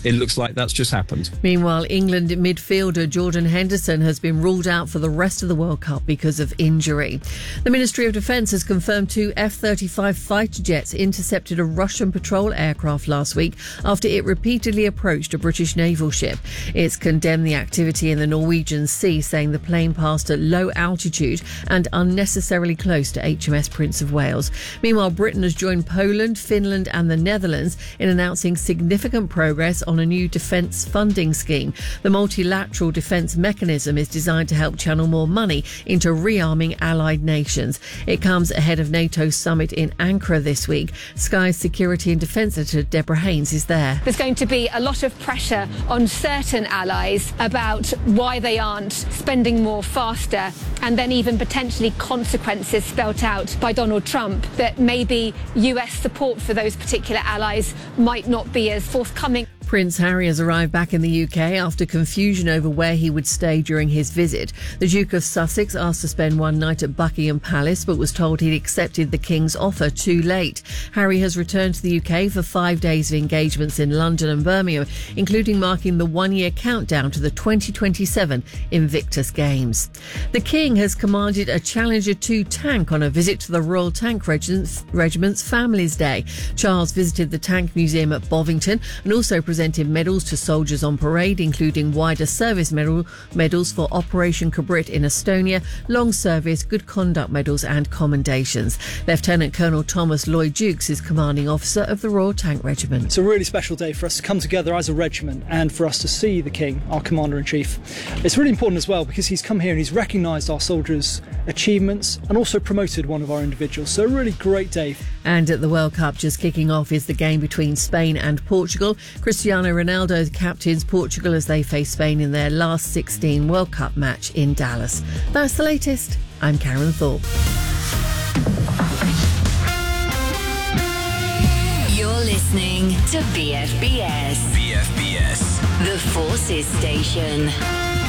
it looks like that's just happened. Meanwhile, England midfielder Jordan Henderson has been ruled out for the rest of the World Cup because of injury. The Ministry of Defence has confirmed 2 F-35 fighter jets intercepted a Russian patrol aircraft last week after it repeatedly approached a British naval ship. It's condemned the activity in the Norwegian Sea, saying the plane passed at low altitude and unnecessarily close to HMS Prince of Wales. Meanwhile, Britain has joined Poland, Finland and the Netherlands in announcing significant progress on a new defence funding scheme. The multilateral defence mechanism is designed to help channel more money into rearming allied nations. It comes ahead of NATO's summit in Ankara this week. Sky's security and defence editor Deborah Haynes is there. There's going to be a lot of pressure on certain allies about why they aren't spending more faster, and then even potentially consequences spelt out by Donald Trump that maybe US support for those particular allies might not be as forthcoming. Prince Harry has arrived back in the UK after confusion over where he would stay during his visit. The Duke of Sussex asked to spend one night at Buckingham Palace but was told he'd accepted the King's offer too late. Harry has returned to the UK for 5 days of engagements in London and Birmingham, including marking the one-year countdown to the 2027 Invictus Games. The King has commanded a Challenger 2 tank on a visit to the Royal Tank Regiment's Families Day. Charles visited the Tank Museum at Bovington and also presented medals to soldiers on parade, including wider service medals for Operation Cabrit in Estonia, long service, good conduct medals and commendations. Lieutenant Colonel Thomas Lloyd Dukes is commanding officer of the Royal Tank Regiment. It's a really special day for us to come together as a regiment and for us to see the King, our Commander-in-Chief. It's really important as well because he's come here and he's recognised our soldiers' achievements and also promoted one of our individuals. So a really great day. And at the World Cup just kicking off is the game between Spain and Portugal. Cristiano Ronaldo captains Portugal as they face Spain in their last 16 World Cup match in Dallas. That's the latest. I'm Karen Thorpe. You're listening to BFBS. BFBS. The Forces Station.